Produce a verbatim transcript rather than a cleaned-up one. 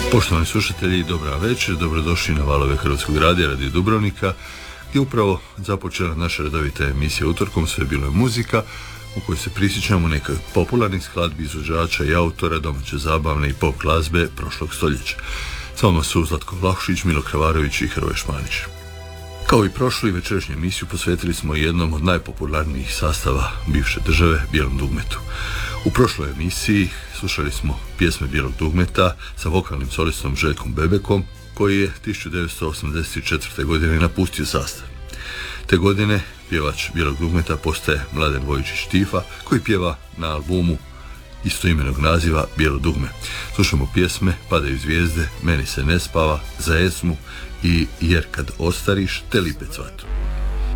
Poštovani slušatelji, dobra večer, dobrodošli na valove Hrvatskog radija Radio Dubrovnika, gdje upravo započela naša redovita emisija utorkom. Sve bilo je muzika u kojoj se prisjećamo nekoj popularnih skladbi izvođača i autora domaće zabavne i pop glazbe prošlog stoljeća. S vama su Zlatko Vlahušić, Milo Kravarović i Hrvoje Šmanić. Kao i prošlu i večerašnju emisiju posvetili smo jednom od najpopularnijih sastava bivše države, Bijelom dugmetu. U prošloj emisiji slušali smo pjesme Bijelog dugmeta sa vokalnim solistom Željkom Bebekom, koji je tisuću devetsto osamdeset četvrte. godine napustio sastav. Te godine pjevač Bijelog dugmeta postaje Mladen Vojčić-Tifa, koji pjeva na albumu istoimenog naziva Bijelo dugme. Slušamo pjesme Padaju zvijezde, Meni se ne spava, Za Esmu i Jer kad ostariš te Lipe cvatu.